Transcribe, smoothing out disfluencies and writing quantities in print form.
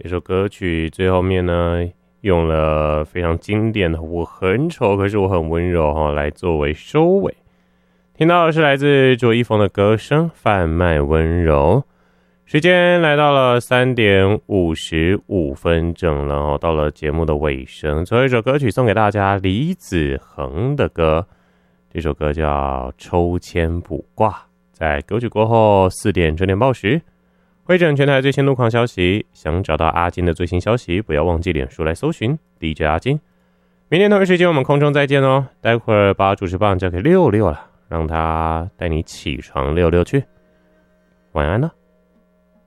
这首歌曲最后面呢，用了非常经典的我很丑可是我很温柔来作为收尾。听到的是来自卓一峰的歌声，贩卖温柔。时间来到了3点55分整了，到了节目的尾声，最后一首歌曲送给大家，李子恒的歌，这首歌叫抽签卜卦。在歌曲过后4点整点报时，会诊全台最新路况消息。想找到阿金的最新消息，不要忘记脸书来搜寻 DJ 阿金。明天同一时间我们空中再见哦。待会儿把主持棒交给六六了，让他带你起床溜溜去。晚安了。